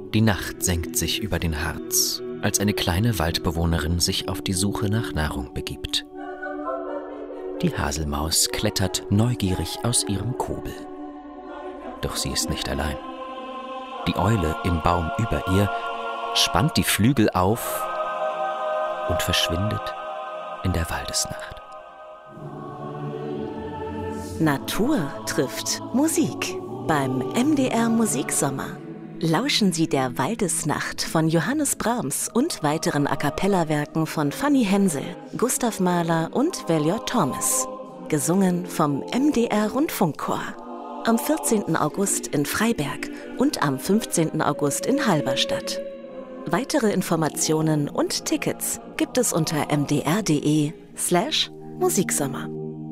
Die Nacht senkt sich über den Harz, als eine kleine Waldbewohnerin sich auf die Suche nach Nahrung begibt. Die Haselmaus klettert neugierig aus ihrem Kobel. Doch sie ist nicht allein. Die Eule im Baum über ihr spannt die Flügel auf und verschwindet in der Waldesnacht. Natur trifft Musik beim MDR Musiksommer. Lauschen Sie der Waldesnacht von Johannes Brahms und weiteren A-cappella-Werken von Fanny Hensel, Gustav Mahler und Valior Thomas. Gesungen vom MDR Rundfunkchor. Am 14. August in Freiberg und am 15. August in Halberstadt. Weitere Informationen und Tickets gibt es unter mdr.de/Musiksommer.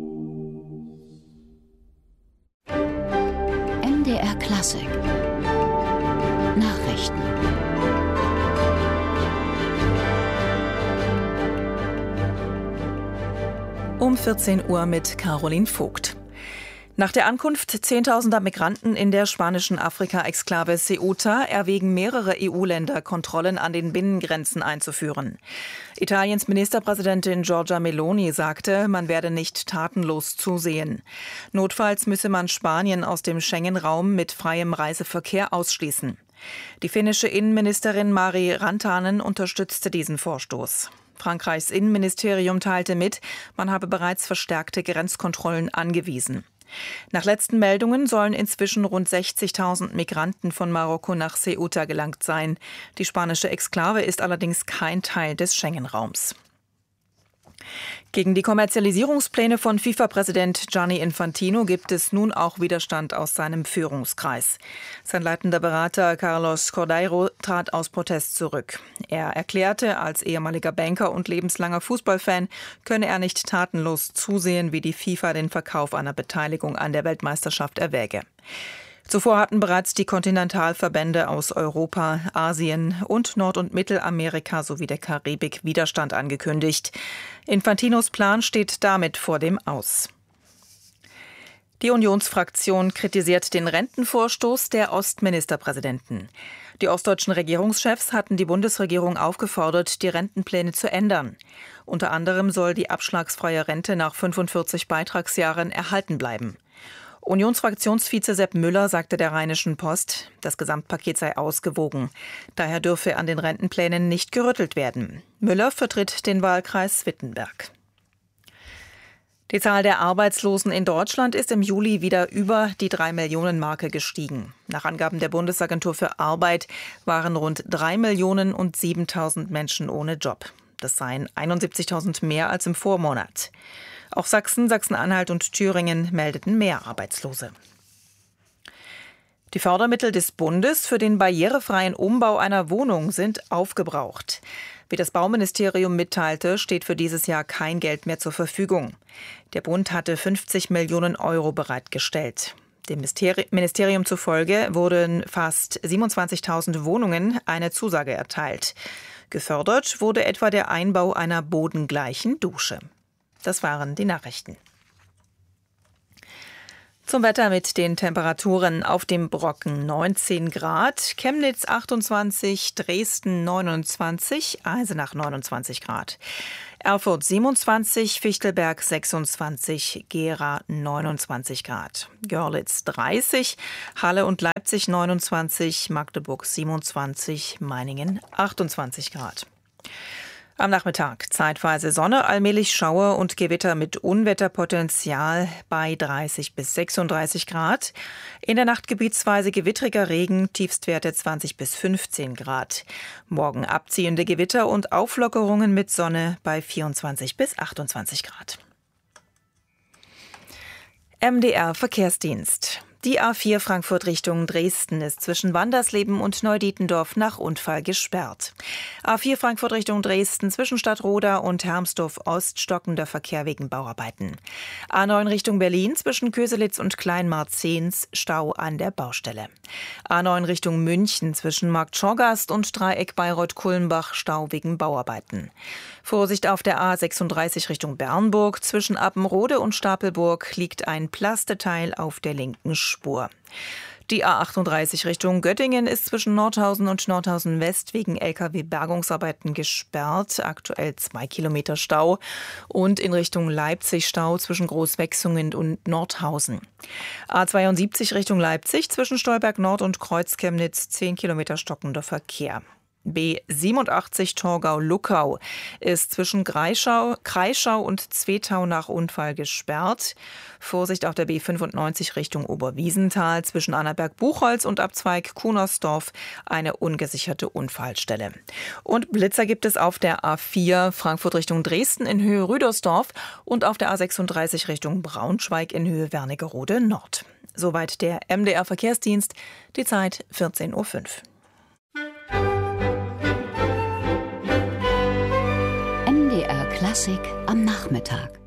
MDR Klassik Nachrichten. Um 14 Uhr mit Caroline Vogt. Nach der Ankunft zehntausender Migranten in der spanischen Afrika-Exklave Ceuta erwägen mehrere EU-Länder, Kontrollen an den Binnengrenzen einzuführen. Italiens Ministerpräsidentin Giorgia Meloni sagte, man werde nicht tatenlos zusehen. Notfalls müsse man Spanien aus dem Schengen-Raum mit freiem Reiseverkehr ausschließen. Die finnische Innenministerin Mari Rantanen unterstützte diesen Vorstoß. Frankreichs Innenministerium teilte mit, man habe bereits verstärkte Grenzkontrollen angewiesen. Nach letzten Meldungen sollen inzwischen rund 60.000 Migranten von Marokko nach Ceuta gelangt sein. Die spanische Exklave ist allerdings kein Teil des Schengen-Raums. Gegen die Kommerzialisierungspläne von FIFA-Präsident Gianni Infantino gibt es nun auch Widerstand aus seinem Führungskreis. Sein leitender Berater Carlos Cordeiro trat aus Protest zurück. Er erklärte, als ehemaliger Banker und lebenslanger Fußballfan könne er nicht tatenlos zusehen, wie die FIFA den Verkauf einer Beteiligung an der Weltmeisterschaft erwäge. Zuvor hatten bereits die Kontinentalverbände aus Europa, Asien und Nord- und Mittelamerika sowie der Karibik Widerstand angekündigt. Infantinos Plan steht damit vor dem Aus. Die Unionsfraktion kritisiert den Rentenvorstoß der Ostministerpräsidenten. Die ostdeutschen Regierungschefs hatten die Bundesregierung aufgefordert, die Rentenpläne zu ändern. Unter anderem soll die abschlagsfreie Rente nach 45 Beitragsjahren erhalten bleiben. Unionsfraktionsvize Sepp Müller sagte der Rheinischen Post, das Gesamtpaket sei ausgewogen. Daher dürfe an den Rentenplänen nicht gerüttelt werden. Müller vertritt den Wahlkreis Wittenberg. Die Zahl der Arbeitslosen in Deutschland ist im Juli wieder über die 3-Millionen-Marke gestiegen. Nach Angaben der Bundesagentur für Arbeit waren rund 3.007.000 Menschen ohne Job. Das seien 71.000 mehr als im Vormonat. Auch Sachsen, Sachsen-Anhalt und Thüringen meldeten mehr Arbeitslose. Die Fördermittel des Bundes für den barrierefreien Umbau einer Wohnung sind aufgebraucht. Wie das Bauministerium mitteilte, steht für dieses Jahr kein Geld mehr zur Verfügung. Der Bund hatte 50 Millionen Euro bereitgestellt. Dem Ministerium zufolge wurden fast 27.000 Wohnungen eine Zusage erteilt. Gefördert wurde etwa der Einbau einer bodengleichen Dusche. Das waren die Nachrichten. Zum Wetter mit den Temperaturen: auf dem Brocken 19 Grad, Chemnitz 28, Dresden 29, Eisenach 29 Grad, Erfurt 27, Fichtelberg 26, Gera 29 Grad, Görlitz 30, Halle und Leipzig 29, Magdeburg 27, Meiningen 28 Grad. Am Nachmittag zeitweise Sonne, allmählich Schauer und Gewitter mit Unwetterpotenzial bei 30 bis 36 Grad. In der Nacht gebietsweise gewittriger Regen, Tiefstwerte 20 bis 15 Grad. Morgen abziehende Gewitter und Auflockerungen mit Sonne bei 24 bis 28 Grad. MDR Verkehrsdienst. Die A4 Frankfurt Richtung Dresden ist zwischen Wandersleben und Neudietendorf nach Unfall gesperrt. A4 Frankfurt Richtung Dresden zwischen Stadtroda und Hermsdorf Ost stockender Verkehr wegen Bauarbeiten. A9 Richtung Berlin zwischen Köselitz und Kleinmarzens Stau an der Baustelle. A9 Richtung München zwischen Markt Schorgast und Dreieck Bayreuth-Kulmbach Stau wegen Bauarbeiten. Vorsicht auf der A36 Richtung Bernburg zwischen Appenrode und Stapelburg liegt ein Plasteteil auf der linken Spur. Die A38 Richtung Göttingen ist zwischen Nordhausen und Nordhausen West wegen Lkw-Bergungsarbeiten gesperrt. Aktuell 2 Kilometer Stau. Und in Richtung Leipzig Stau zwischen Großwechsungen und Nordhausen. A72 Richtung Leipzig zwischen Stolberg Nord und Kreuz-Chemnitz 10 Kilometer stockender Verkehr. B87 Torgau-Luckau ist zwischen Kreischau und Zwetau nach Unfall gesperrt. Vorsicht auf der B95 Richtung Oberwiesenthal zwischen Annaberg-Buchholz und Abzweig Kunersdorf eine ungesicherte Unfallstelle. Und Blitzer gibt es auf der A4 Frankfurt Richtung Dresden in Höhe Rüdersdorf und auf der A36 Richtung Braunschweig in Höhe Wernigerode Nord. Soweit der MDR Verkehrsdienst, die Zeit 14:05 Uhr. MDR Klassik am Nachmittag.